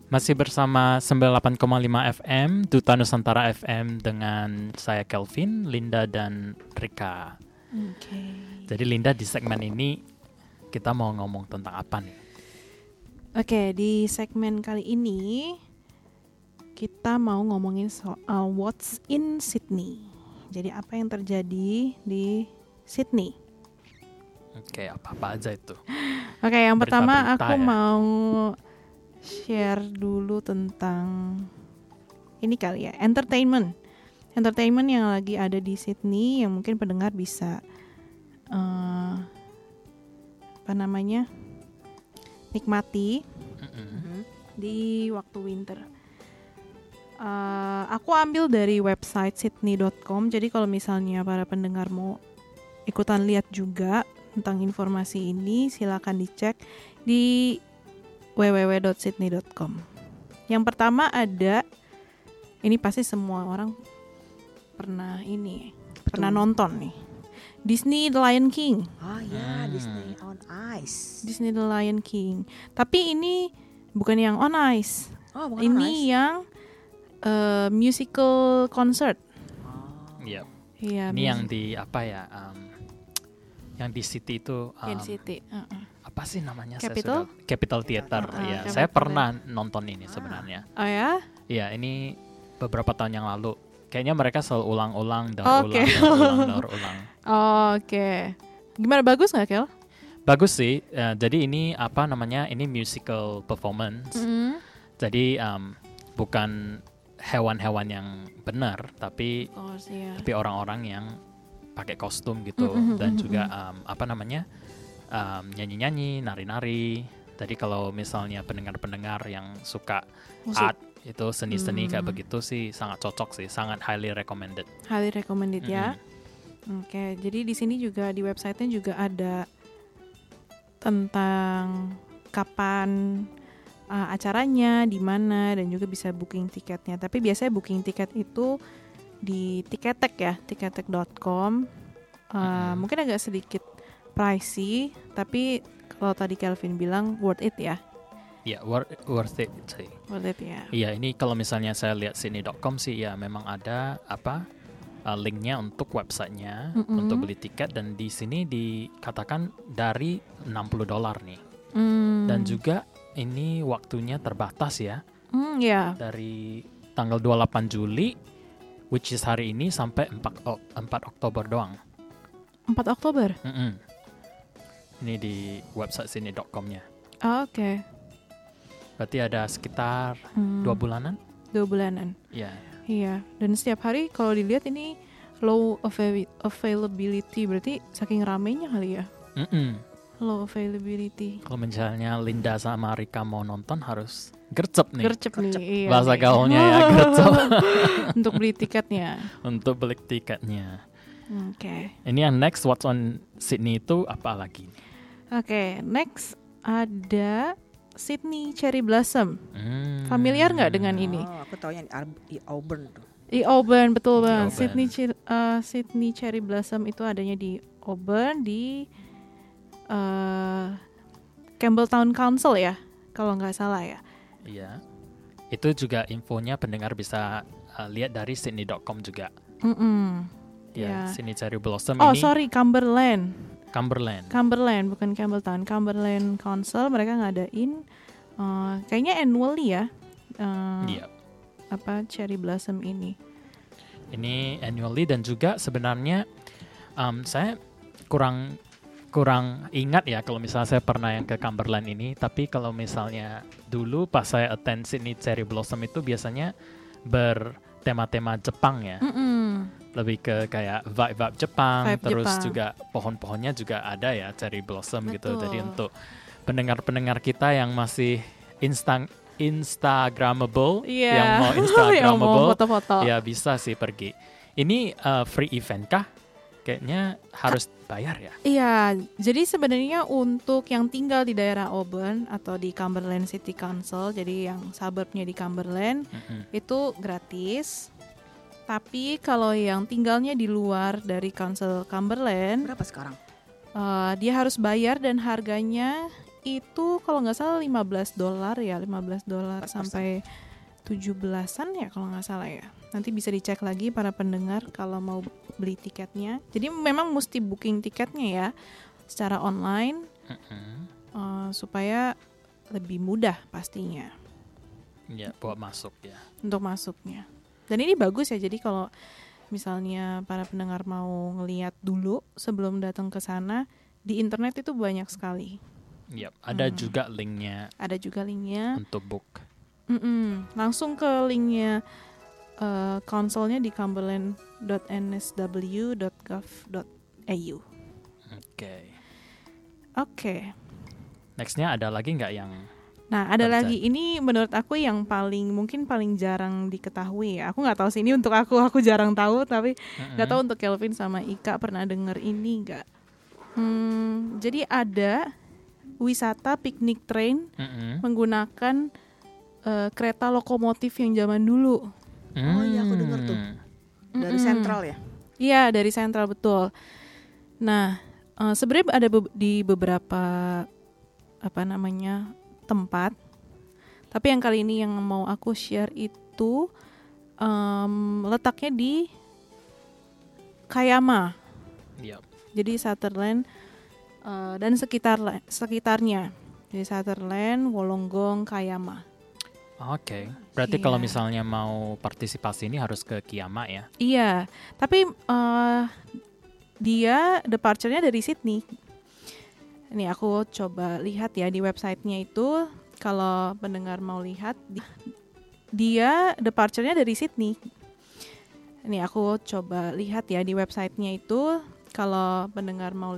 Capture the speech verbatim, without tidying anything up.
Masih bersama sembilan puluh delapan koma lima F M, Duta Nusantara F M dengan saya Kelvin, Linda, dan Rika. Oke. Okay. Jadi Linda, di segmen ini kita mau ngomong tentang apa nih? Oke, okay, di segmen kali ini kita mau ngomongin soal What's in Sydney. Jadi apa yang terjadi di Sydney? Oke, okay, apa-apa aja itu? Oke, okay, yang Berita-berita pertama aku ya? mau share dulu tentang ini kali ya, entertainment. Entertainment yang lagi ada di Sydney yang mungkin pendengar bisa uh, apa namanya nikmati mm-hmm. di waktu winter. Uh, aku ambil dari website sydney dot com. Jadi kalau misalnya para pendengar mau ikutan lihat juga tentang informasi ini, silakan dicek di w w w dot sydney dot com. Yang pertama ada, ini pasti semua orang pernah ini, Betul. pernah nonton nih. Disney The Lion King. Oh ya, hmm. Disney on Ice. Disney The Lion King. Tapi ini bukan yang on ice. Oh, bukan ini on ice. yang uh, musical concert. Oh. Yep. Iya. Ini yang di apa ya? Um, yang di City itu. Um, di City. Uh-uh. Apa sih namanya? Capital? Saya sudah, Capital Theater. Uh, ya, Capital saya pernah nonton ini ah. sebenarnya. Oh ya? Iya, ini beberapa tahun yang lalu. Kayaknya mereka selalu ulang-ulang, daur okay. ulang, daur ulang, daur ulang. Oh, Oke. Okay. Gimana, bagus nggak, Kel? Bagus sih. Uh, jadi ini apa namanya? Ini musical performance. Mm-hmm. Jadi um, bukan hewan-hewan yang benar, tapi oh, yeah. tapi orang-orang yang pakai kostum gitu mm-hmm, dan mm-hmm. juga um, apa namanya? Um, nyanyi-nyanyi, nari-nari. Jadi kalau misalnya pendengar-pendengar yang suka Musik. art itu seni-seni hmm. kayak begitu sih sangat cocok sih, sangat highly recommended. Highly recommended mm-hmm. ya. Oke, okay, jadi di sini juga di websitenya juga ada tentang kapan uh, acaranya, di mana, dan juga bisa booking tiketnya. Tapi biasanya booking tiket itu di Ticketek ya, ticketek dot com. Uh, mm-hmm. Mungkin agak sedikit pricey, tapi kalau tadi Kelvin bilang worth it ya. Iya, yeah, worth, worth it sih. Worth it ya. Iya, ini kalau misalnya saya lihat sydney dot com sih ya memang ada apa uh, linknya untuk websitenya mm-hmm. untuk beli tiket, dan di sini dikatakan dari enam puluh dolar nih. Mm. Dan juga ini waktunya terbatas ya. Mm, yeah. Dari tanggal dua puluh delapan Juli, which is hari ini, sampai empat Oktober doang. empat Oktober? Mm-mm. Ini di website sydney dot com-nya. Oh, Oke. Okay. Berarti ada sekitar hmm. dua bulanan? Dua bulanan. Iya. Iya. Dan setiap hari kalau dilihat ini low avail- availability, berarti saking ramenya kali ya? Mm-mm. Low availability. Kalau misalnya Linda sama Rika mau nonton harus gercep nih. Gercep, gercep. nih. Iya, bahasa nih. gaulnya ya, gercep. Untuk beli tiketnya. Untuk beli tiketnya. Oke. Okay. Ini yang next, What's on Sydney itu apa lagi? Oke, okay, next ada Sydney Cherry Blossom. Hmm. Familiar nggak dengan ini? Oh, aku tahu yang di Auburn tuh. Di Auburn, betul di banget. Auburn. Sydney uh, Sydney Cherry Blossom itu adanya di Auburn, di uh, Campbelltown Council ya, kalau nggak salah ya. Iya. Itu juga infonya pendengar bisa uh, lihat dari sydney dot com juga. Mm-mm. Ya, yeah. Sydney Cherry Blossom oh, ini. Oh sorry, Cumberland. Cumberland. Cumberland, bukan Campbelltown. Cumberland Council, mereka ngadain uh, kayaknya annually ya. Uh, iya. Apa Cherry Blossom ini? Ini annually, dan juga sebenarnya um, saya kurang kurang ingat ya kalau misalnya saya pernah yang ke Cumberland ini. Tapi kalau misalnya dulu pas saya attend Sydney Cherry Blossom itu biasanya bertema-tema Jepang ya. Mm-mm. Lebih ke kayak vibe-vibe Jepang, vibe terus Jepang. juga pohon-pohonnya juga ada ya cherry blossom. Betul. Gitu. Jadi untuk pendengar-pendengar kita yang masih instan instagramable, yeah. yang mau instagramable, yang mau foto-foto. Ya bisa sih pergi. Ini uh, free event kah? Kayaknya harus bayar ya? Iya, jadi sebenarnya untuk yang tinggal di daerah Auburn atau di Cumberland City Council, jadi yang suburbnya di Cumberland, mm-hmm. itu gratis. Tapi kalau yang tinggalnya di luar dari Council Cumberland, berapa sekarang? Uh, dia harus bayar, dan harganya itu kalau nggak salah lima belas dolar ya, lima belas dolar Per person. sampai tujuh belasan ya kalau nggak salah ya. Nanti bisa dicek lagi para pendengar kalau mau beli tiketnya. Jadi memang mesti booking tiketnya ya secara online Mm-mm. uh, supaya lebih mudah pastinya Ya, buat masuk ya. untuk masuknya. Dan ini bagus ya, jadi kalau misalnya para pendengar mau ngeliat dulu sebelum datang ke sana, di internet itu banyak sekali. Yap, ada Hmm. juga linknya Ada juga linknya. untuk book. Mm-mm. Langsung ke linknya uh, konsolnya di cumberland dot n s w dot gov dot a u. Oke. Oke. Nextnya ada lagi nggak yang Nah, ada Website. lagi, ini menurut aku yang paling mungkin paling jarang diketahui ya. Aku nggak tahu sih ini untuk aku, aku jarang tahu, tapi nggak tahu untuk Kelvin sama Ika pernah denger ini nggak? Hmm, jadi ada wisata piknik train Mm-mm. menggunakan eh, kereta lokomotif yang zaman dulu. Oh iya, aku denger tuh. Hmm. Dari Mm-mm. sentral ya. Iya, dari sentral, betul. Nah, eh, sebenarnya ada be- di beberapa apa namanya tempat, tapi yang kali ini yang mau aku share itu em, letaknya di Kayama, Yap. jadi Sutherland eh, dan sekitar sekitarnya, jadi Sutherland, Wollongong, Kayama. Oke. Berarti kalau Iya. misalnya mau partisipasi ini harus ke Kiyama ya. Iya, tapi eh, dia departure-nya dari Sydney. Ini aku coba lihat ya di websitenya itu, kalau pendengar mau lihat, di- dia departure-nya dari Sydney. Ini aku coba lihat ya di websitenya itu, kalau pendengar mau